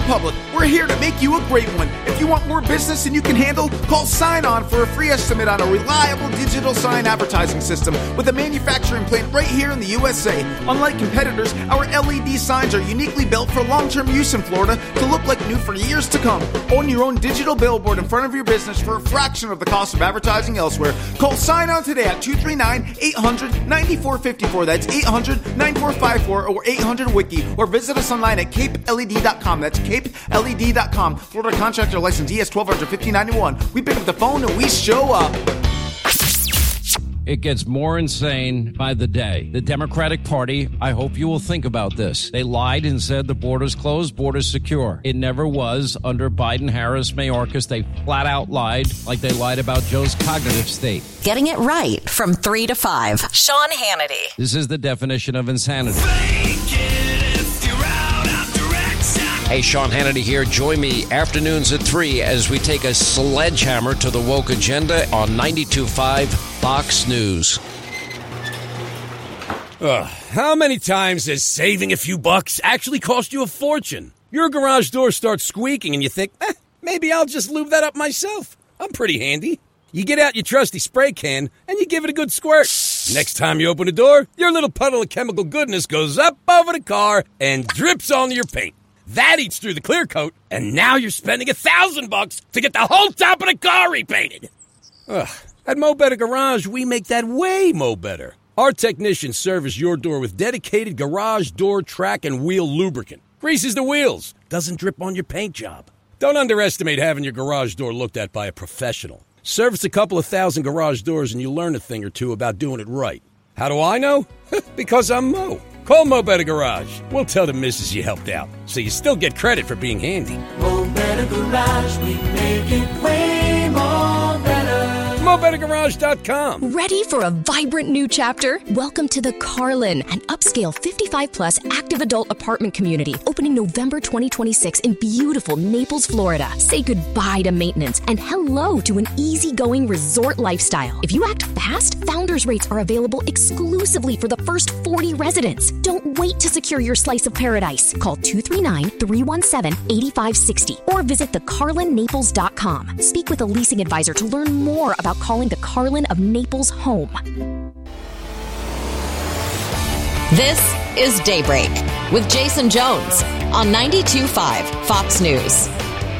Republic. We're here to make you a great one. If you want more business than you can handle, call Sign On for a free estimate on a reliable digital sign advertising system with a manufacturing plant right here in the USA. Unlike competitors, our LED signs are uniquely built for long-term use in Florida to look like new for years to come. Own your own digital billboard in front of your business for a fraction of the cost of advertising elsewhere. Call Sign On today at 239-800-9454. That's 800-9454 or 800-WIKI. Or visit us online at capeled.com. That's capeled.com. Florida Contractor License ES 1200-5091. We pick up the phone and we show up. It gets more insane by the day. The Democratic Party, I hope you will think about this. They lied and said the border's closed, border's secure. It never was under Biden, Harris, Mayorkas. They flat out lied, like they lied about Joe's cognitive state. Getting it right from 3 to 5. Sean Hannity. This is the definition of insanity. Hey, Sean Hannity here. Join me afternoons at 3 as we take a sledgehammer to the woke agenda on 92.5 Fox News. How many times has saving a few bucks actually cost you a fortune? Your garage door starts squeaking and you think, maybe I'll just lube that up myself. I'm pretty handy. You get out your trusty spray can and you give it a good squirt. Next time you open the door, your little puddle of chemical goodness goes up over the car and drips onto your paint. That eats through the clear coat, and now you're spending $1,000 to get the whole top of the car repainted. At Mo Better Garage, we make that way mo better. Our technicians service your door with dedicated garage door track and wheel lubricant. Greases the wheels, doesn't drip on your paint job. Don't underestimate having your garage door looked at by a professional. Service a couple of thousand garage doors and you'll learn a thing or two about doing it right. How do I know? Because I'm Mo. Call Mo Better Garage. We'll tell the missus you helped out, so you still get credit for being handy. Mo Better Garage, we make it way more better. MoBetterGarage.com. Ready for a vibrant new chapter? Welcome to the Carlin, an upscale 55-plus active adult apartment community opening November 2026 in beautiful Naples, Florida. Say goodbye to maintenance and hello to an easygoing resort lifestyle. If you act fast, Founders rates are available exclusively for the first 40 residents. Don't wait to secure your slice of paradise. Call 239-317-8560 or visit thecarlinnaples.com. Speak with a leasing advisor to learn more about calling the Carlin of Naples home. This is Daybreak with Jason Jones on 92.5 Fox News.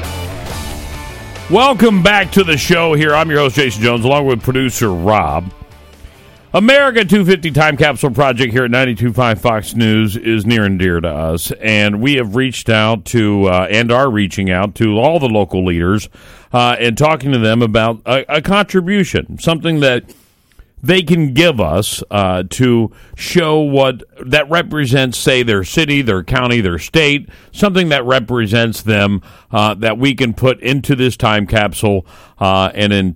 Welcome back to the show here. I'm your host, Jason Jones, along with producer Rob. America 250 Time Capsule Project here at 92.5 Fox News is near and dear to us, and we have reached out to, and are reaching out to all the local leaders and talking to them about a contribution, something that they can give us to show what that represents, say, their city, their county, their state, something that represents them that we can put into this time capsule. And in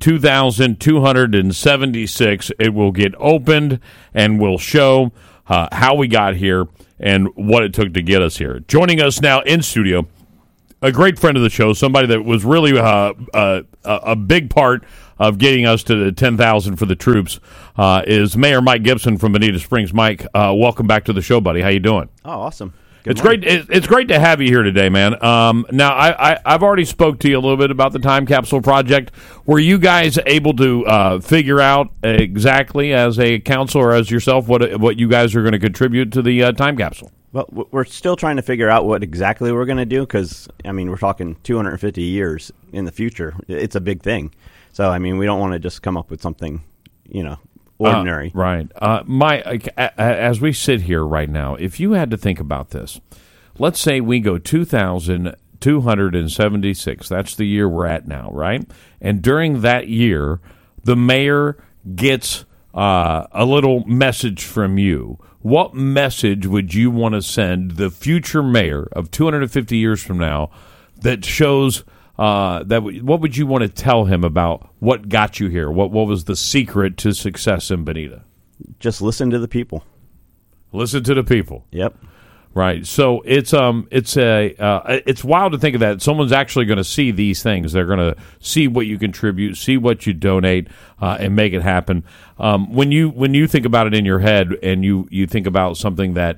2276, it will get opened and will show how we got here and what it took to get us here. Joining us now in studio, a great friend of the show, somebody that was really a big part of getting us to the 10,000 for the troops, is Mayor Mike Gibson from Bonita Springs. Mike, welcome back to the show, buddy. How you doing? Oh, awesome. It's great. It's great to have you here today, man. Now, I've already spoke to you a little bit about the Time Capsule Project. Were you guys able to figure out exactly, as a council or as yourself, what you guys are going to contribute to the Time Capsule? Well, we're still trying to figure out what exactly we're going to do because, I mean, we're talking 250 years in the future. It's a big thing. So, I mean, we don't want to just come up with something, ordinary. Right. As we sit here right now, if you had to think about this, let's say we go 2,276. That's the year we're at now, right? And during that year, the mayor gets a little message from you. What message would you want to send the future mayor of 250 years from now that shows what would you want to tell him about what got you here? What was the secret to success in Bonita? Just listen to the people. Listen to the people. Yep. Right. So it's wild to think of that. Someone's actually going to see these things. They're going to see what you contribute, see what you donate, and make it happen. When you think about it in your head, and you think about something that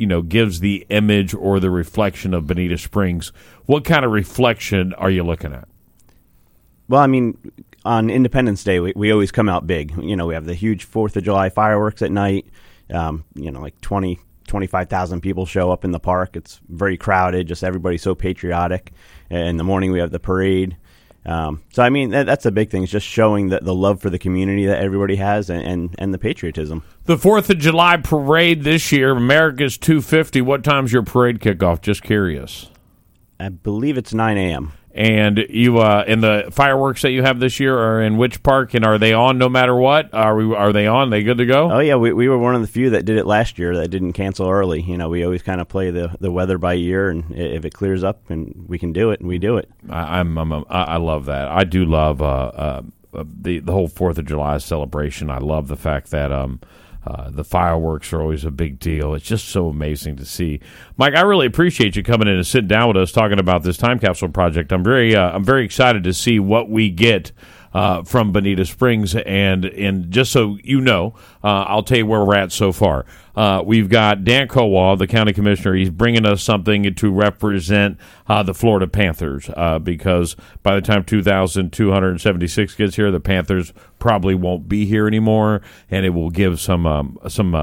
gives the image or the reflection of Bonita Springs. What kind of reflection are you looking at? Well, I mean, on Independence Day, we always come out big. We have the huge 4th of July fireworks at night. Like 25,000 people show up in the park. It's very crowded. Just everybody's so patriotic. In the morning, we have the parade. So, I mean, that's a big thing. It's just showing the love for the community that everybody has and the patriotism. The 4th of July parade this year, America's 250. What time's your parade kickoff? Just curious. I believe it's 9 a.m. And you, in the fireworks that you have this year, are in which park? And are they on no matter what? Are they on? They good to go? Oh yeah, we were one of the few that did it last year that didn't cancel early. We always kind of play the weather by ear, and if it clears up and we can do it, we do it. I love that. I do love the whole 4th of July celebration. I love the fact that the fireworks are always a big deal. It's just so amazing to see. Mike, I really appreciate you coming in and sitting down with us talking about this time capsule project. I'm very excited to see what we get from Bonita Springs, and just so you know, I'll tell you where we're at so far. We've got Dan Kowal, the county commissioner. He's bringing us something to represent the Florida Panthers, because by the time 2,276 gets here, the Panthers probably won't be here anymore, and it will give some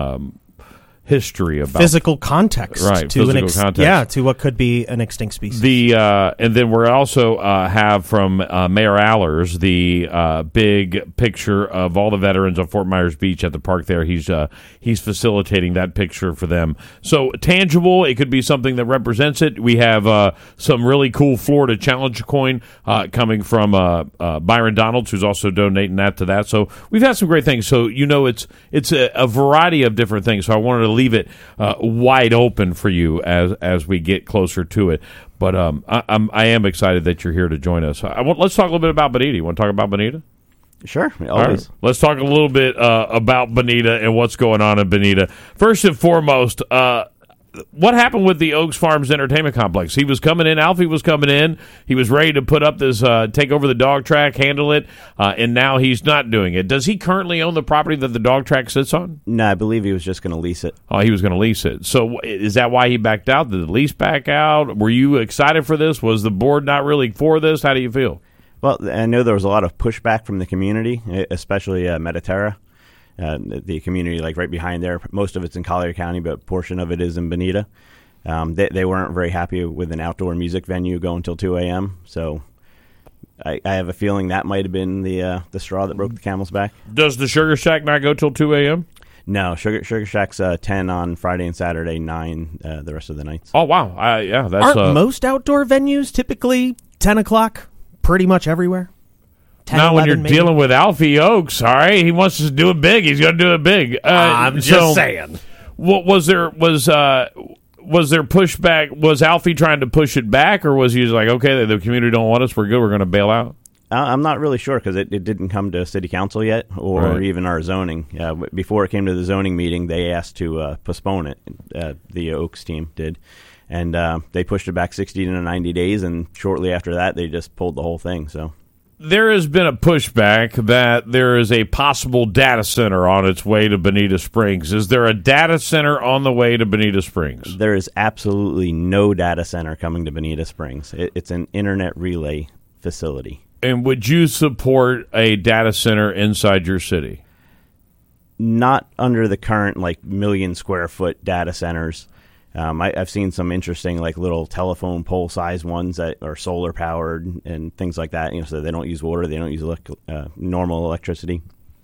history about physical context, right? To context, to what could be an extinct species. And then we're also have from Mayor Allers the big picture of all the veterans on Fort Myers Beach at the park there. He's facilitating that picture for them. So tangible, it could be something that represents it. We have some really cool Florida Challenge coin coming from Byron Donalds, who's also donating that to that. So we've had some great things. So it's a variety of different things. So I wanted to leave it wide open for you as we get closer to it. But I am excited that you're here to join us. Let's talk a little bit about Bonita. You want to talk about Bonita? Sure, always. Right. Let's talk a little bit about Bonita and what's going on in Bonita. First and foremost, what happened with the Oaks Farms Entertainment Complex? He was coming in. Alfie was coming in. He was ready to put up this, take over the dog track, handle it, and now he's not doing it. Does he currently own the property that the dog track sits on? No, I believe he was just going to lease it. Oh, he was going to lease it. So is that why he backed out? Did the lease back out? Were you excited for this? Was the board not really for this? How do you feel? Well, I know there was a lot of pushback from the community, especially Mediterra. The community, like right behind there, most of it's in Collier County, but a portion of it is in Bonita. They weren't very happy with an outdoor music venue going till 2 a.m. So I have a feeling that might have been the straw that broke the camel's back. Does the Sugar Shack not go till 2 a.m.? No, Sugar Shack's 10 on Friday and Saturday, 9 the rest of the nights. Oh, wow. Yeah, that's aren't most outdoor venues typically 10 o'clock pretty much everywhere? 10, not 11, when you're maybe? Dealing with Alfie Oaks, all right? He wants to do it big. He's going to do it big. I'm just saying. What was there pushback? Was Alfie trying to push it back, or was he just like, okay, the community don't want us, we're good, we're going to bail out? I'm not really sure because it didn't come to city council yet or even our zoning. Before it came to the zoning meeting, they asked to postpone it. The Oaks team did. And they pushed it back 60 to 90 days, and shortly after that, they just pulled the whole thing. So there has been a pushback that there is a possible data center on its way to Bonita Springs. Is there a data center on the way to Bonita Springs? There is absolutely no data center coming to Bonita Springs. It's an internet relay facility. And would you support a data center inside your city? Not under the current million square foot data centers. I've seen some interesting little telephone pole size ones that are solar powered and things like that. So they don't use water, they don't use normal electricity.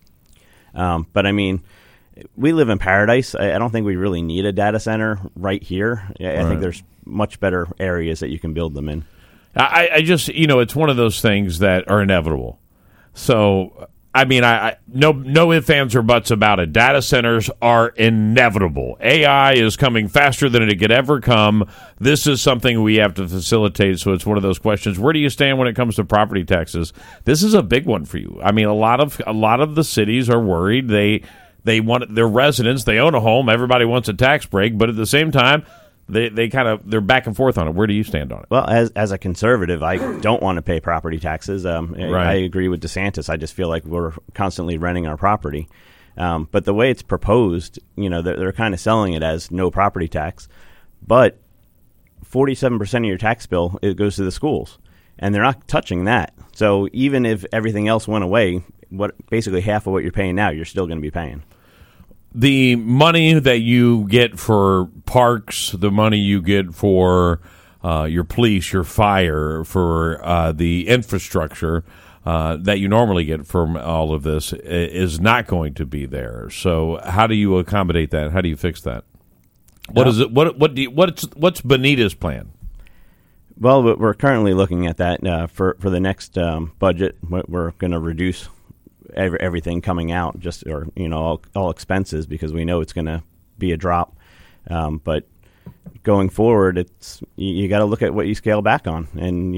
But I mean, we live in paradise. I don't think we really need a data center right here. I think there's much better areas that you can build them in. I just it's one of those things that are inevitable. So I mean, no ifs, ands, or buts about it. Data centers are inevitable. AI is coming faster than it could ever come. This is something we have to facilitate, so it's one of those questions. Where do you stand when it comes to property taxes? This is a big one for you. I mean, a lot of the cities are worried. They want their residents, they own a home, everybody wants a tax break, but at the same time, they're back and forth on it. Where do you stand on it? Well, as a conservative, I don't want to pay property taxes. Right. I agree with DeSantis. I just feel like we're constantly renting our property. But the way it's proposed, they're kind of selling it as no property tax, but 47% of your tax bill, it goes to the schools, and they're not touching that. So even if everything else went away, basically half of what you're paying now, you're still going to be paying. The money that you get for parks, the money you get for your police, your fire, for the infrastructure that you normally get from all of this is not going to be there. So how do you accommodate that? How do you fix that? What is it? What's Bonita's plan? Well, we're currently looking at that for the next budget. We're going to reduce everything coming out, all expenses, because we know it's going to be a drop. But going forward, you got to look at what you scale back on, and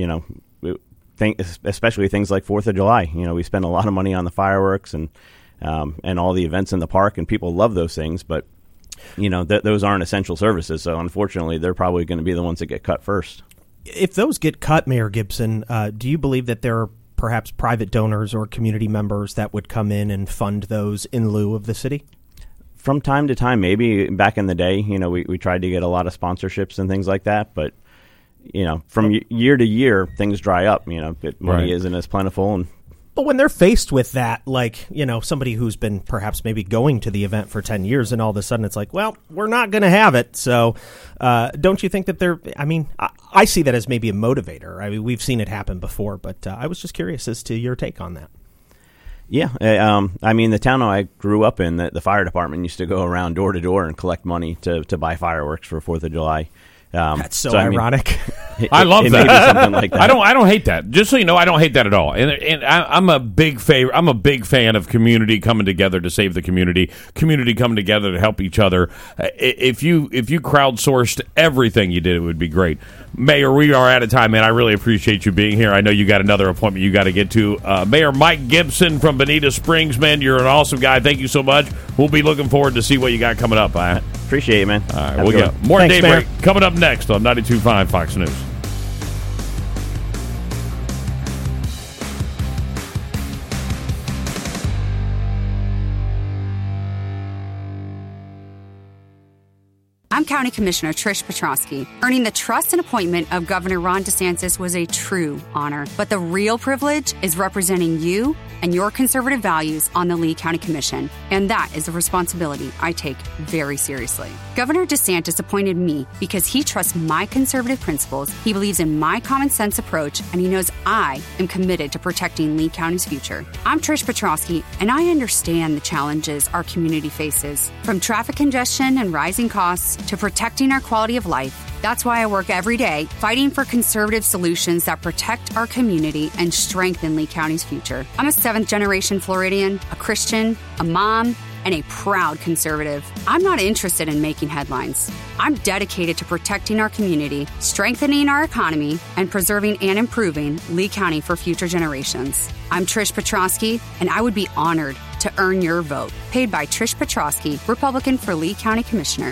especially things like 4th of July. We spend a lot of money on the fireworks and all the events in the park, and people love those things, but those aren't essential services. So unfortunately, they're probably going to be the ones that get cut first. If those get cut, Mayor Gibson, do you believe that there are perhaps private donors or community members that would come in and fund those in lieu of the city? From time to time, maybe. Back in the day, we tried to get a lot of sponsorships and things like that, but from year to year, things dry up. Money isn't as plentiful. And but when they're faced with that, somebody who's been perhaps maybe going to the event for 10 years, and all of a sudden it's like, well, we're not going to have it. So don't you think that I see that as maybe a motivator. I mean, we've seen it happen before, but I was just curious as to your take on that. Yeah. The town I grew up in, the fire department used to go around door to door and collect money to buy fireworks for 4th of July. That's so ironic. I love that. Maybe something like that. I don't hate that. Just so you know, I don't hate that at all. And I'm a big fan of community coming together to save the community coming together to help each other. If you crowdsourced everything you did, it would be great. Mayor, we are out of time, man. I really appreciate you being here. I know you got another appointment you got to get to. Mayor Mike Gibson from Bonita Springs, man, you're an awesome guy. Thank you so much. We'll be looking forward to see what you got coming up. Appreciate it, man. All right, we'll get more Daybreak coming up next on 92.5 Fox News. I'm County Commissioner Trish Petrosky. Earning the trust and appointment of Governor Ron DeSantis was a true honor, but the real privilege is representing you and your conservative values on the Lee County Commission, and that is a responsibility I take very seriously. Governor DeSantis appointed me because he trusts my conservative principles, he believes in my common sense approach, and he knows I am committed to protecting Lee County's future. I'm Trish Petrosky, and I understand the challenges our community faces, from traffic congestion and rising costs to protecting our quality of life. That's why I work every day fighting for conservative solutions that protect our community and strengthen Lee County's future. I'm a 7th-generation Floridian, a Christian, a mom, and a proud conservative. I'm not interested in making headlines. I'm dedicated to protecting our community, strengthening our economy, and preserving and improving Lee County for future generations. I'm Trish Petrosky, and I would be honored to earn your vote. Paid by Trish Petrosky, Republican for Lee County Commissioner.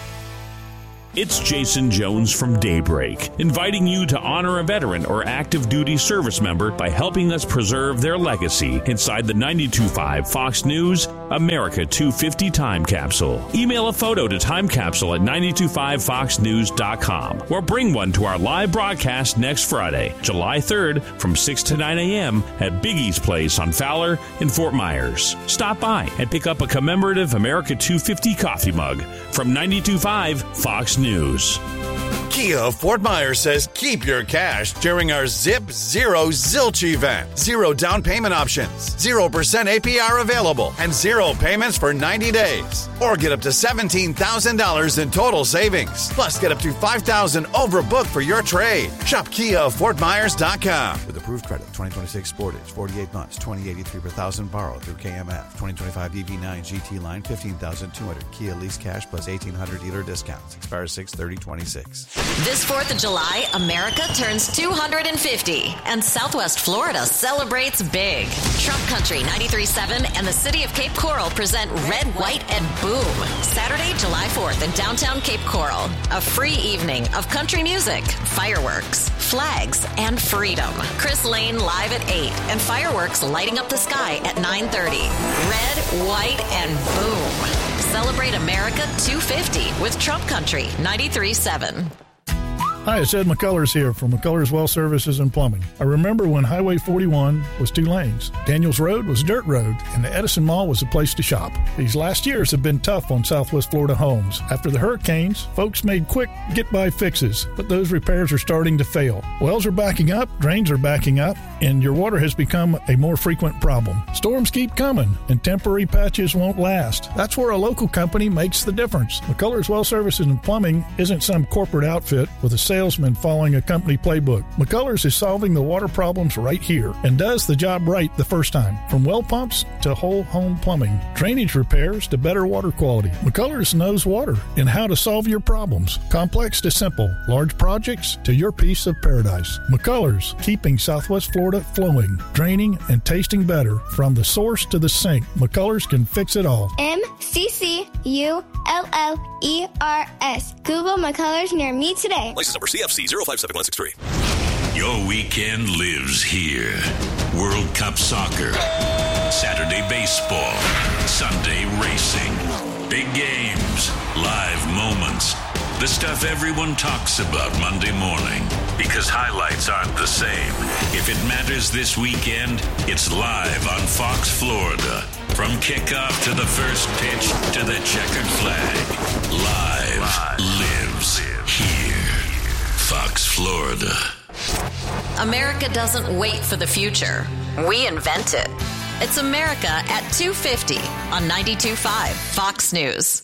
It's Jason Jones from Daybreak, inviting you to honor a veteran or active duty service member by helping us preserve their legacy inside the 92.5 Fox News America 250 Time Capsule. Email a photo to timecapsule at 925foxnews.com or bring one to our live broadcast next Friday, July 3rd from 6 to 9 a.m. at Biggie's Place on Fowler in Fort Myers. Stop by and pick up a commemorative America 250 coffee mug from 92.5 Fox News. Kia of Fort Myers says keep your cash during our Zip Zero Zilch event. 0 down payment options, 0% APR available, and 0 payments for 90 days. Or get up to $17,000 in total savings. Plus, get up to $5,000 overbooked for your trade. Shop KiaofFortMyers.com. With approved credit, 2026 Sportage, 48 months, $20.83 per thousand borrowed through KMF. 2025 EV9 GT line, $15,200. Kia lease cash plus $1,800 dealer discounts. Expires 6/30/26. This 4th of July, America turns 250, and Southwest Florida celebrates big. Trump Country 93.7 and the City of Cape Coral present Red, White, and Boom, Saturday, July 4th in downtown Cape Coral. A free evening of country music, fireworks, flags, and freedom. Chris Lane live at 8, and fireworks lighting up the sky at 9:30. Red, White, and Boom. Celebrate America 250 with Trump Country 93.7. Hi, it's Ed McCullers here from McCullers Well Services and Plumbing. I remember when Highway 41 was 2 lanes. Daniels Road was a dirt road, and the Edison Mall was a place to shop. These last years have been tough on Southwest Florida homes. After the hurricanes, folks made quick get-by fixes, but those repairs are starting to fail. Wells are backing up, drains are backing up, and your water has become a more frequent problem. Storms keep coming, and temporary patches won't last. That's where a local company makes the difference. McCullers Well Services and Plumbing isn't some corporate outfit with a salesman following a company playbook. McCullers is solving the water problems right here and does the job right the first time. From well pumps to whole home plumbing, drainage repairs to better water quality. McCullers knows water and how to solve your problems. Complex to simple, large projects to your piece of paradise. McCullers, keeping Southwest Florida flowing, draining, and tasting better from the source to the sink. McCullers can fix it all. McCullers. Google McCullers near me today. License number CFC 057163. Your weekend lives here. World Cup soccer, Saturday baseball, Sunday racing, big games, live moments. The stuff everyone talks about Monday morning, because highlights aren't the same. If it matters this weekend, it's live on Fox Florida. From kickoff to the first pitch to the checkered flag. Live lives here. Fox Florida. America doesn't wait for the future. We invent it. It's America at 2:50 on 92.5 Fox News.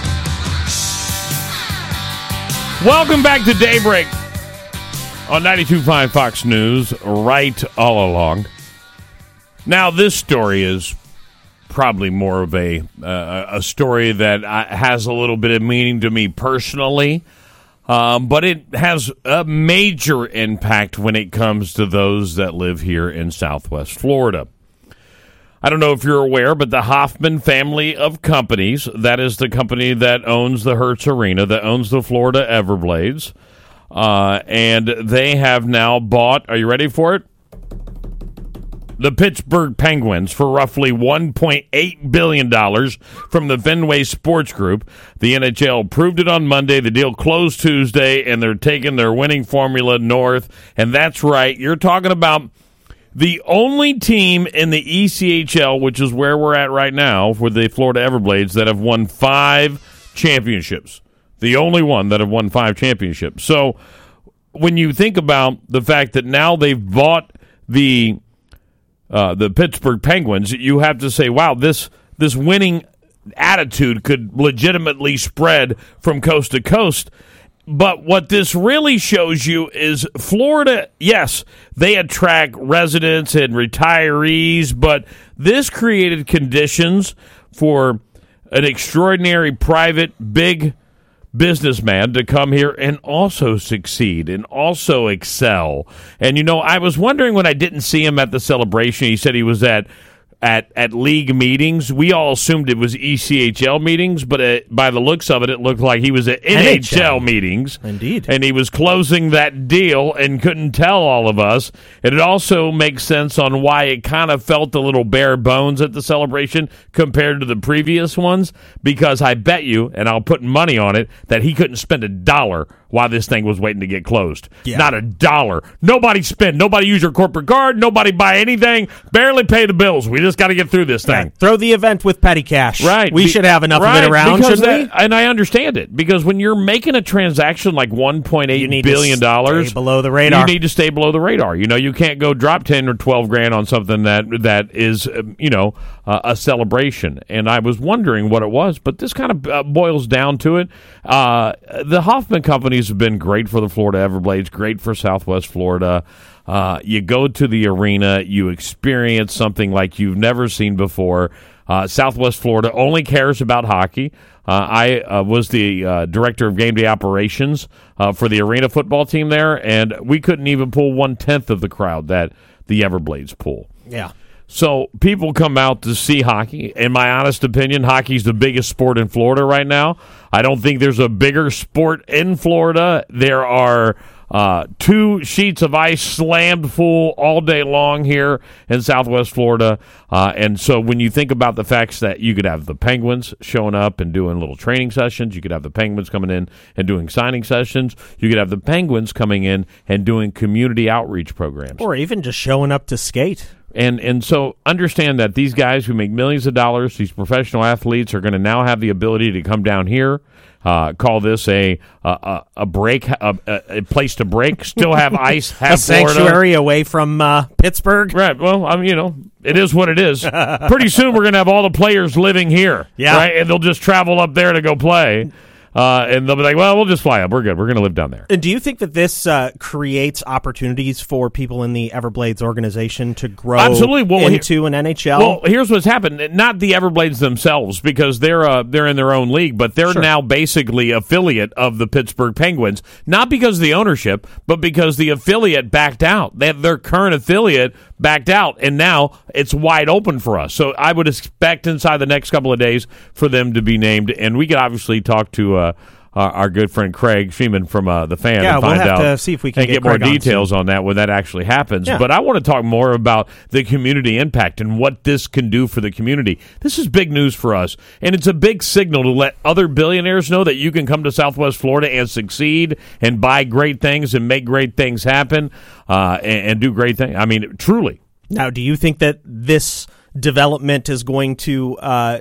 Welcome back to Daybreak on 92.5 Fox News, right all along. Now, this story is probably more of a story that has a little bit of meaning to me personally, but it has a major impact when it comes to those that live here in Southwest Florida. I don't know if you're aware, but the Hoffman family of companies, that is the company that owns the Hertz Arena, that owns the Florida Everblades, and they have now bought, are you ready for it? The Pittsburgh Penguins for roughly $1.8 billion from the Fenway Sports Group. The NHL approved it on Monday. The deal closed Tuesday, and they're taking their winning formula north. And that's right, you're talking about the only team in the ECHL, which is where we're at right now with the Florida Everblades, that have won 5 championships. The only one that have won 5 championships. So when you think about the fact that now they've bought the Pittsburgh Penguins, you have to say, wow, this winning attitude could legitimately spread from coast to coast. But what this really shows you is Florida, yes, they attract residents and retirees, but this created conditions for an extraordinary private big businessman to come here and also succeed and also excel. And, you know, I was wondering when I didn't see him at the celebration, he said he was at league meetings. We all assumed it was ECHL meetings, but by the looks of it, it looked like he was at NHL meetings. Indeed. And he was closing that deal and couldn't tell all of us. And it also makes sense on why it kind of felt a little bare bones at the celebration compared to the previous ones, because I bet you, and I'll put money on it, that he couldn't spend $1 while this thing was waiting to get closed. Yeah. Not $1. Nobody spend. Nobody use your corporate card. Nobody buy anything. Barely pay the bills. We just got to get through this thing. Right. Throw the event with petty cash. Right. We should have enough of it around, shouldn't we? And I understand it, because when you're making a transaction like $1.8 billion, stay below the radar. You need to stay below the radar. You know, you can't go drop 10 or 12 grand on something that is, a celebration. And I was wondering what it was, but this kind of boils down to it. The Hoffman Company These have been great for the Florida Everblades, great for Southwest Florida. You go to the arena, you experience something like you've never seen before. Southwest Florida only cares about hockey. I was the director of game day operations for the arena football team there, and we couldn't even pull 1/10 of the crowd that the Everblades pull. Yeah. So people come out to see hockey. In my honest opinion, hockey's the biggest sport in Florida right now. I don't think there's a bigger sport in Florida. There are 2 sheets of ice slammed full all day long here in Southwest Florida. And so when you think about the facts that you could have the Penguins showing up and doing little training sessions, you could have the Penguins coming in and doing signing sessions, you could have the Penguins coming in and doing community outreach programs. Or even just showing up to skate. And so understand that these guys who make millions of dollars, these professional athletes, are going to now have the ability to come down here, call this a break, a place to break, still have ice, have a sanctuary away from Pittsburgh. Right. Well, it is what it is. Pretty soon we're going to have all the players living here. Yeah. Right? And they'll just travel up there to go play. And they'll be like, well, we'll just fly up. We're good. We're going to live down there. And do you think that this creates opportunities for people in the Everblades organization to grow into an NHL? Well, here's what's happened. Not the Everblades themselves, because they're in their own league, but they're now basically affiliate of the Pittsburgh Penguins. Not because of the ownership, but because the affiliate backed out. Their current affiliate backed out, and now it's wide open for us. So I would expect inside the next couple of days for them to be named, and we could obviously talk to our good friend Craig Freeman from the Fan and find out to see if we can get more details on that when that actually happens. Yeah. But I want to talk more about the community impact and what this can do for the community. This is big news for us, and it's a big signal to let other billionaires know that you can come to Southwest Florida and succeed and buy great things and make great things happen and do great things. I mean, truly. Now, do you think that this development is going to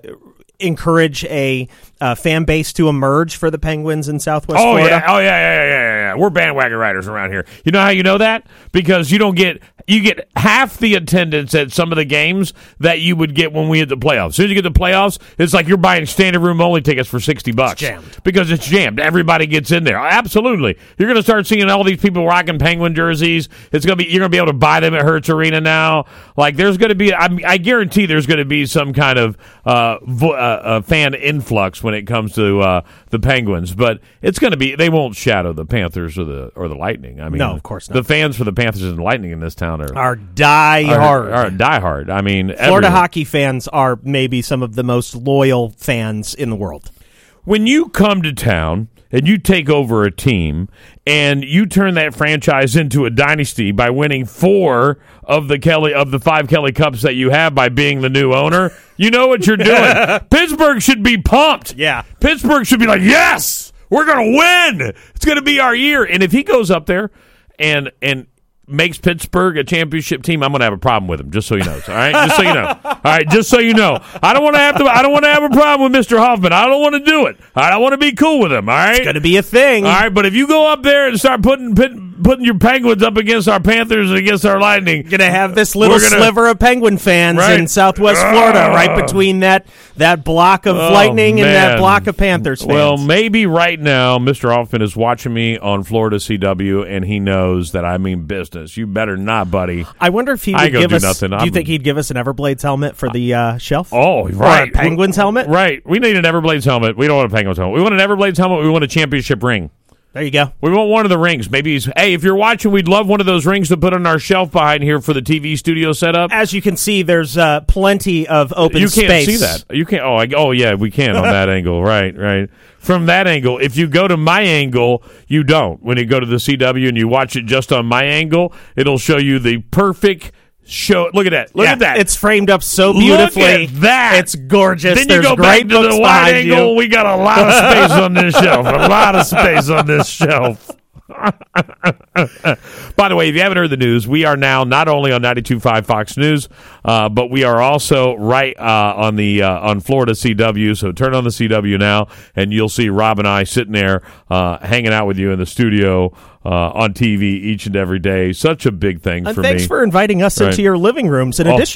encourage a fan base to emerge for the Penguins in Southwest Florida? Yeah. We're bandwagon riders around here. You know how you know that? Because you get half the attendance at some of the games that you would get when we hit the playoffs. As soon as you get the playoffs, it's like you're buying standing room only tickets for $60. It's jammed. Because it's jammed. Everybody gets in there. Absolutely. You're going to start seeing all these people rocking Penguin jerseys. You're going to be able to buy them at Hertz Arena now. Like, there's going to be, I guarantee there's going to be some kind of fan influx when it comes to the Penguins, but it's going to be, they won't shadow the Panthers or the Lightning. I mean, no, of course not. The fans for the Panthers and the Lightning in this town are die-hard. Are die-hard. I mean, Florida hockey fans are maybe some of the most loyal fans in the world. When you come to town and you take over a team and you turn that franchise into a dynasty by winning 4 of the 5 Kelly Cups that you have by being the new owner, you know what you're doing. Pittsburgh should be pumped. Yeah. Pittsburgh should be like, yes, we're going to win. It's going to be our year. And if he goes up there and makes Pittsburgh a championship team, I'm going to have a problem with him, just so you know. All right? Just so you know. All right, just so you know. I don't want to have a problem with Mr. Hoffman. I don't want to do it. I want to be cool with him, all right? It's going to be a thing. All right, but if you go up there and start putting your Penguins up against our Panthers and against our Lightning, going to have this little sliver of Penguin fans in Southwest Florida right between that block of Lightning and that block of Panthers fans. Well, maybe right now Mr. Hoffman is watching me on Florida CW and he knows that I mean business. You better not, buddy. I wonder if he would give us nothing. Do you think he'd give us an Everblades helmet for the shelf? Oh, right. Or a Penguins helmet? Right. We need an Everblades helmet. We don't want a Penguins helmet. We want an Everblades helmet. We want a championship ring. There you go. We want one of the rings. Maybe if you're watching, we'd love one of those rings to put on our shelf behind here for the TV studio setup. As you can see, there's plenty of open space. You can't see that. You can't. Oh, yeah, we can on that angle. Right. From that angle, if you go to my angle, you don't. When you go to the CW and you watch it just on my angle, it'll show you the perfect show. Look at that. Look at that. It's framed up so beautifully. Look at that. It's gorgeous. Then There's you go great back to the wide angle. You. We got a lot of space on this shelf. A lot of space on this shelf. By the way, if you haven't heard the news, we are now not only on 92.5 Fox News, but we are also right on Florida CW. So turn on the CW now, and you'll see Rob and I sitting there hanging out with you in the studio on TV each and every day. Such a big thing for me. Thanks for inviting us into your living rooms. In addition